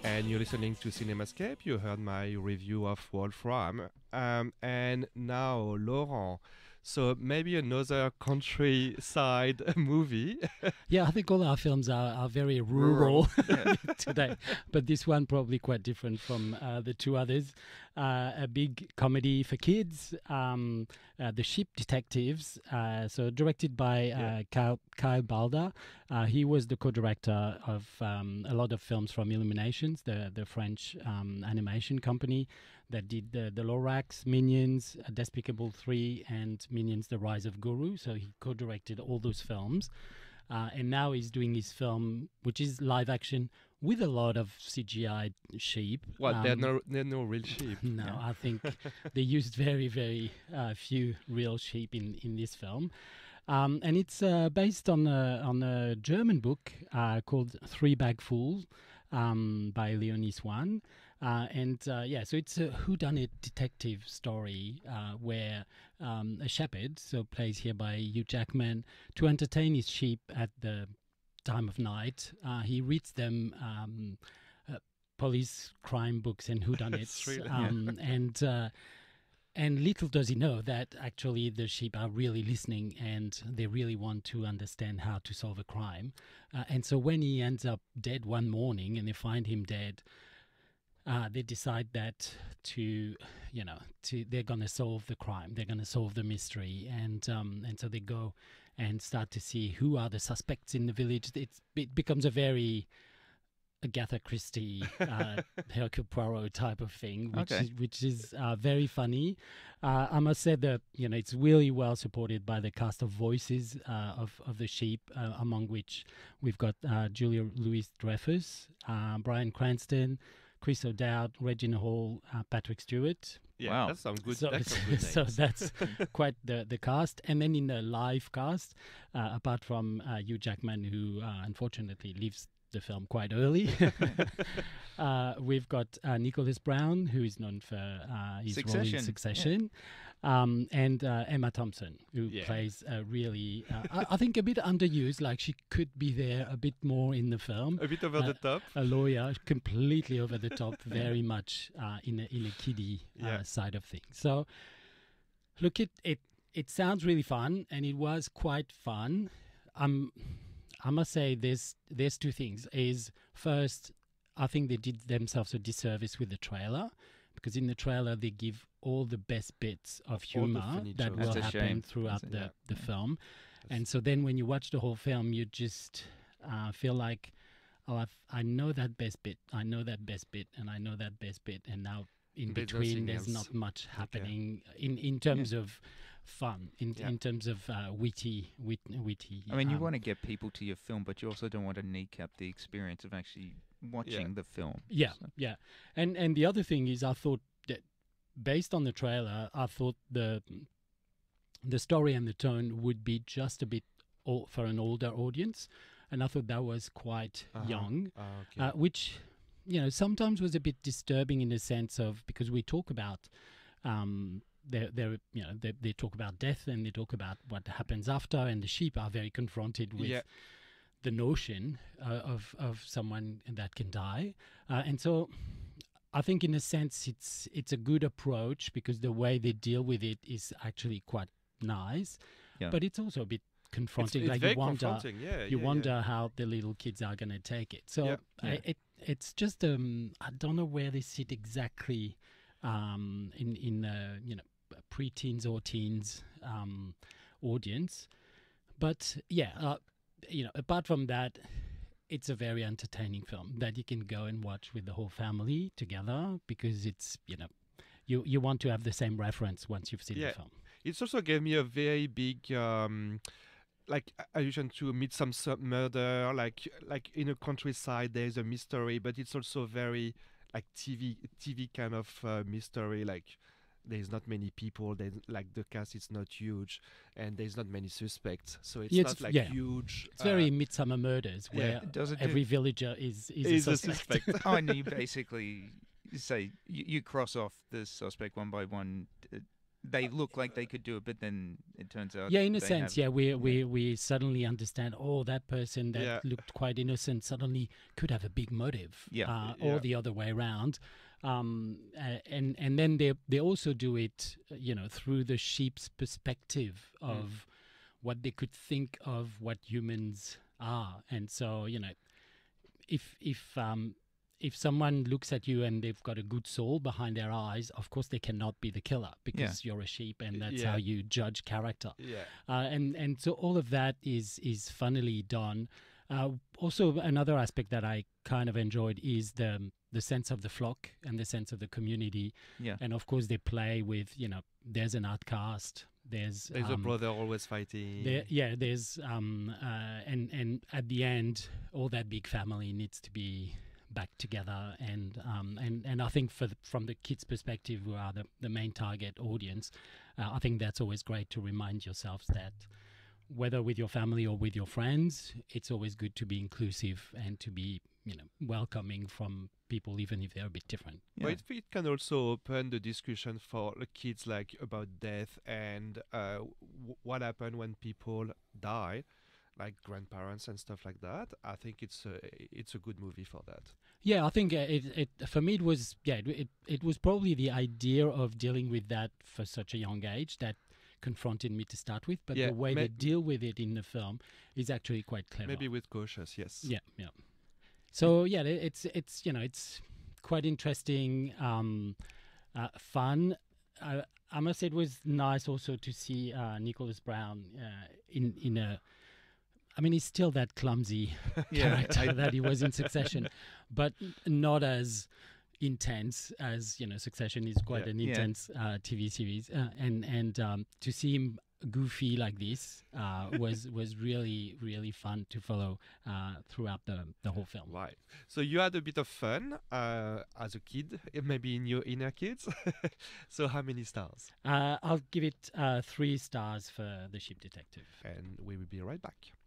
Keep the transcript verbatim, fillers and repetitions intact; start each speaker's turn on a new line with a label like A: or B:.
A: and you're listening to Cinemascape. You heard my review of Wolfram, um, and now Laurent. So maybe another countryside movie.
B: Yeah, I think all our films are, are very rural, rural. today, but this one probably quite different from uh, the two others. Uh, a big comedy for kids, um, uh, The Ship Detectives, uh, so directed by uh, yeah. Kyle, Kyle Balda. Uh, he was the co-director of um, a lot of films from Illuminations, the, the French um, animation company that did the, the Lorax, Minions, uh, Despicable three, and Minions: The Rise of Guru. So he co-directed all those films. Uh, and now he's doing his film, which is live action with a lot of C G I sheep.
A: What?
B: Um,
A: they're no, they're no real sheep.
B: No,
A: yeah.
B: I think they used very, very uh, few real sheep in, in this film. Um, and it's uh, based on a, on a German book uh, called Three Bag Fools um, by Leonie Swan. Uh, and uh, yeah, so it's a whodunit detective story uh, where um, a shepherd, so plays here by Hugh Jackman, to entertain his sheep at the time of night, uh, he reads them um, uh, police crime books and whodunits,
A: really,
B: um,
A: yeah.
B: and uh, and little does he know that actually the sheep are really listening and they really want to understand how to solve a crime. Uh, and so when he ends up dead one morning and they find him dead, Uh, they decide that to, you know, to they're going to solve the crime. They're going to solve the mystery, and um, and so they go and start to see who are the suspects in the village. It's, it becomes a very Agatha Christie, uh, Hercule Poirot type of thing, which
C: okay.
B: is, which is uh, very funny. Uh, I must say that you know it's really well supported by the cast of voices uh, of of the sheep, uh, among which we've got uh, Julia Louis-Dreyfus, uh, Bryan Cranston, Chris O'Dowd, Regina Hall, uh, Patrick Stewart.
A: Yeah,
C: wow.
A: that's some good.
B: So,
A: that's some good
B: so
A: names.
B: that's quite the the cast. And then in the live cast, uh, apart from uh, Hugh Jackman, who uh, unfortunately leaves the film quite early, uh, we've got uh, Nicholas Brown, who is known for uh, his role in
C: Succession.
B: Succession. Yeah. Um, and uh, Emma Thompson, who
A: Yeah.
B: plays a really, uh, I, I think, a bit underused. Like she could be there a bit more in the film.
A: A bit over
B: Uh,
A: the top.
B: A lawyer, completely over the top, very much uh, in a in a kiddie uh,
A: Yeah.
B: side of things. So, look, it it it sounds really fun, and it was quite fun. Um, I must say, there's there's two things. Is first, I think they did themselves a disservice with the trailer, because in the trailer they give all the best bits of
A: All the
B: humor
A: funny
B: that
A: jokes.
B: will
C: That's a
B: happen
C: shame.
B: throughout
C: That's a-
B: the
A: yeah.
B: the
A: Yeah.
B: film.
A: That's-
B: And so then when you watch the whole film, you just uh, feel like, oh, I've, I know that best bit, I know that best bit, and I know that best bit, and now in
A: There's
B: between
A: nothing
B: there's
A: else.
B: not much happening in, in terms of fun, in
A: Yeah.
B: in terms of uh, witty, wit, witty.
C: I mean, you
B: um,
C: want to get people to your film, but you also don't want to kneecap the experience of actually watching the film.
B: Yeah,
C: So-
B: yeah, and and the other thing is, I thought that based on the trailer, I thought the the story and the tone would be just a bit o- for an older audience, and I thought that was quite
A: Uh-huh.
B: young,
A: Ah, okay.
B: uh, which you know sometimes was a bit disturbing in the sense of, because we talk about. Um, they they you know they they talk about death and they talk about what happens after, and the sheep are very confronted with
A: Yeah.
B: the notion uh, of of someone that can die, uh, and so I think in a sense it's it's a good approach, because the way they deal with it is actually quite nice,
C: Yeah.
B: but it's also a bit
A: it's,
B: confronting.
A: it's
B: like
A: very
B: you wonder
A: confronting. Yeah,
B: you
A: yeah,
B: wonder
A: yeah.
B: how the little kids are going to take it. So
A: Yeah.
B: I,
C: Yeah.
B: it it's just um I don't know where they sit exactly um in in uh, you know pre-teens or teens um audience, but yeah, uh, you know apart from that, it's a very entertaining film that you can go and watch with the whole family together, because it's you know you you want to have the same reference once you've seen
A: Yeah.
B: the film.
A: It's also gave me a very big, um, like a- allusion to Midsummer Murder. Like like in a countryside, there's a mystery, but it's also very like T V T V kind of uh, mystery. Like there's not many people. There's like the cast is not huge, and there's not many suspects. So it's
B: Yeah,
A: not
B: it's-
A: like
B: yeah.
A: huge.
B: It's very Midsummer Murders,
A: yeah.
B: where
C: Does it do-
B: every villager is is,
A: is
B: a
A: a
B: suspect.
A: suspect.
C: Oh, and you basically say you, you cross off the suspect one by one. Uh, they look like they could do it, but then it turns out
B: Yeah, in a
C: they
B: sense,
C: have-
B: yeah, we we we suddenly understand. Oh, that person that
A: Yeah.
B: looked quite innocent suddenly could have a big motive.
C: Yeah.
B: uh,
A: Yeah.
B: or the other way around. Um, uh, and and then they they also do it, uh, you know, through the sheep's perspective of what they could think of what humans are. And so, you know, if if um, if someone looks at you and they've got a good soul behind their eyes, of course they cannot be the killer because you're a sheep, and that's
A: Yeah.
B: how you judge character.
A: Yeah.
B: Uh, and and so all of that is is funnily done. Uh, also, another aspect that I kind of enjoyed is the the sense of the flock and the sense of the community.
C: Yeah.
B: And of course, they play with, you know, there's an outcast. There's
A: There's a
B: um,
A: brother always fighting.
B: there, yeah, there's um uh, and and at the end, all that big family needs to be back together. And um and and I think for the, from the kids' perspective, who are the the main target audience, uh, I think that's always great to remind yourselves that whether with your family or with your friends, it's always good to be inclusive and to be, you know, welcoming from people, even if they're a bit different.
C: Yeah.
A: But it, it can also open the discussion for the kids, like about death and uh, w- what happened when people die, like grandparents and stuff like that. I think it's a it's a good movie for that.
B: Yeah, I think uh, it, it for me it was yeah it, it it was probably the idea of dealing with that for such a young age that confronted me to start with, but
A: Yeah,
B: the way
A: ma-
B: they deal with it in the film is actually quite clever.
A: Maybe with cautious, yes.
B: Yeah, yeah. So yeah, it- it's it's you know it's quite interesting, um, uh, fun. Uh, I must say it was nice also to see uh, Nicholas Brown uh, in in a. I mean, he's still that clumsy
C: Yeah,
B: character
C: I-
B: that he was in Succession, but n- not as intense as, you know, Succession is quite
A: Yeah.
B: an
C: Yeah.
B: intense uh, T V series, uh, and and um, to see him goofy like this uh, was was really really fun to follow uh, throughout the the whole film.
A: Right. So you had a bit of fun uh, as a kid, eh, maybe in your inner kids. So how many stars?
B: Uh, I'll give it uh, three stars for The Sheep Detective.
A: And we will be right back.